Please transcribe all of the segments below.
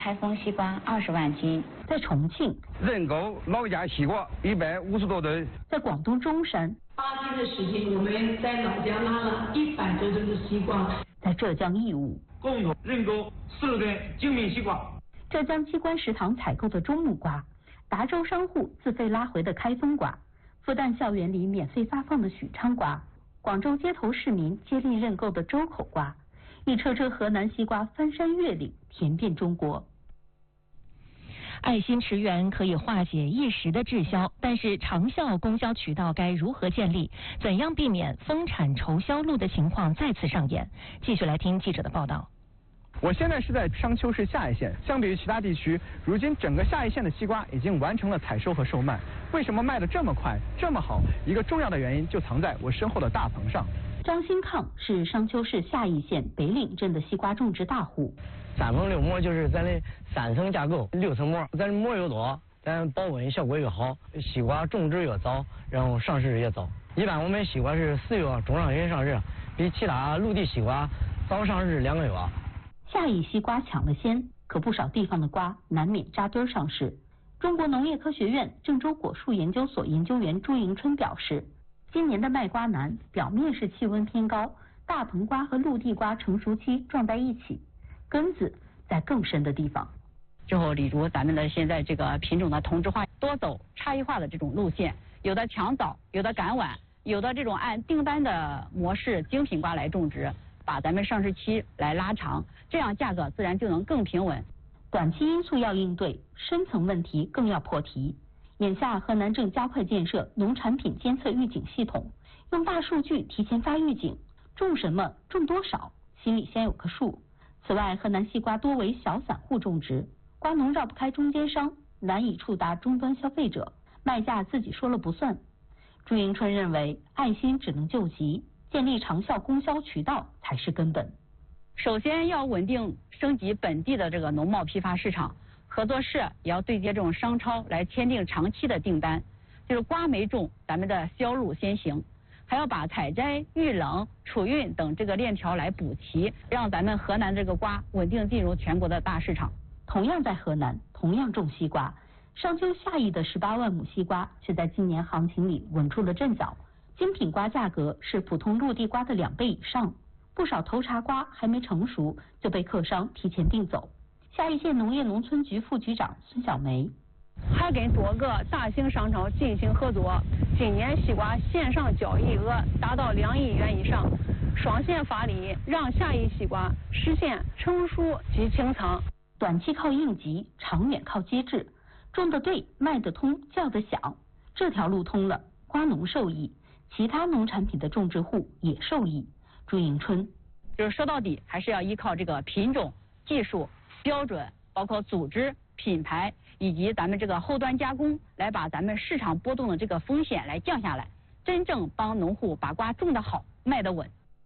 开封西瓜20万斤， 在重庆认购老家西瓜150多吨， 在广东中山 8天的时间，我们在老家拉了100多吨的西瓜， 在浙江义乌共同认购4吨精品西瓜。 浙江机关食堂采购的中木瓜，达州商户自费拉回的开封瓜，复旦校园里免费发放的许昌瓜，广州街头市民接力认购的周口瓜，一车车河南西瓜翻山越岭，甜遍中国。 爱心驰援可以化解一时的滞销，但是长效供销渠道该如何建立？怎样避免丰产愁销路的情况再次上演？继续来听记者的报道。 我现在是在商丘市下邑县，相比于其他地区，如今整个下邑县的西瓜已经完成了采收和售卖。为什么卖得这么快、这么好？一个重要的原因就藏在我身后的大棚上。 张新抗是商丘市下邑县北岭镇的西瓜种植大户。 3层6膜就是咱的3层架构，6层膜，咱膜越多，咱保温效果越好，西瓜种植越早，然后上市越早。一般我们西瓜是4月中上旬上市，比其他陆地西瓜早上市2个月。 下邑西瓜抢了先，可不少地方的瓜难免扎堆上市。中国农业科学院郑州果树研究所研究员朱迎春表示，今年的卖瓜难，表面是气温偏高，大棚瓜和陆地瓜成熟期撞在一起，根子在更深的地方。 之后，例如咱们的现在这个品种的同质化，多走差异化的这种路线，有的抢早，有的赶晚，有的这种按订单的模式精品瓜来种植，把咱们上市期来拉长，这样价格自然就能更平稳。 短期因素要应对，深层问题更要破题。眼下，河南正加快建设农产品监测预警系统，用大数据提前发预警，种什么、种多少，心里先有个数。此外，河南西瓜多为小散户种植，瓜农绕不开中间商，难以触达终端消费者，卖价自己说了不算。朱迎春认为，爱心只能救急，建立长效供销渠道才是根本。 首先要稳定升级本地的这个农贸批发市场，合作社也要对接这种商超来签订长期的订单，就是瓜没种，咱们的销路先行，还要把采摘、预冷、储运等这个链条来补齐，让咱们河南这个瓜稳定进入全国的大市场。 同样在河南，同样种西瓜，商丘下邑的18万亩西瓜却在今年行情里稳住了阵脚，精品瓜价格是普通陆地瓜的2倍以上，不少头茬瓜还没成熟就被客商提前订走。下邑县农业农村局副局长孙小梅， 还跟多个大型商超进行合作，今年西瓜线上交易额达到2亿元以上，双线发力，让下邑西瓜实现成熟及清仓。 短期靠应急，长远靠机制，种得对，卖得通，叫得响，这条路通了，瓜农受益，其他农产品的种植户也受益。朱迎春， 就是说到底还是要依靠这个品种、技术、标准，包括组织、品牌以及咱们这个后端加工，来把咱们市场波动的这个风险来降下来，真正帮农户把瓜种得好，卖得稳。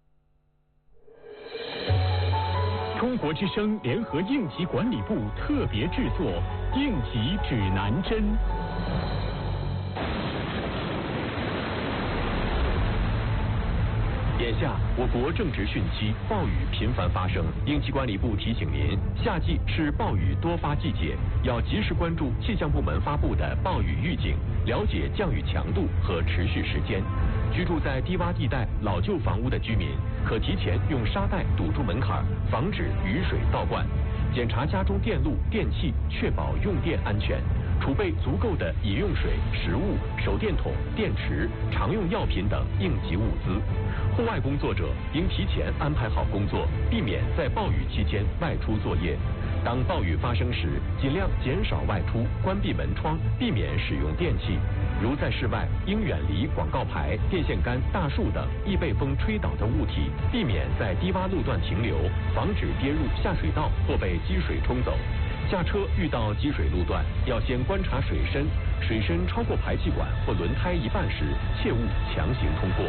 中国之声联合应急管理部特别制作《应急指南针》。眼下，我国正值汛期，暴雨频繁发生。应急管理部提醒您，夏季是暴雨多发季节，要及时关注气象部门发布的暴雨预警，了解降雨强度和持续时间。居住在低洼地带、老旧房屋的居民，可提前用沙袋堵住门槛，防止雨水倒灌。检查家中电路、电器，确保用电安全。储备足够的饮用水、食物、手电筒、电池、常用药品等应急物资。户外工作者应提前安排好工作，避免在暴雨期间外出作业。当暴雨发生时，尽量减少外出，关闭门窗，避免使用电器。如在室外，应远离广告牌、电线杆、大树等易被风吹倒的物体，避免在低洼路段停留，防止跌入下水道或被积水冲走。下车遇到积水路段，要先观察水深，水深超过排气管或轮胎一半时，切勿强行通过。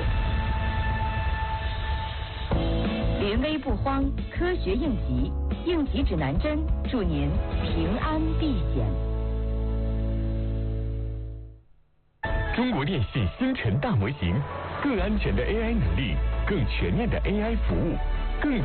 临危不慌，科学应急，应急指南针，祝您平安避险。 中国电信星辰大模型，更安全的 AI 能力，更全面的 AI 服务，更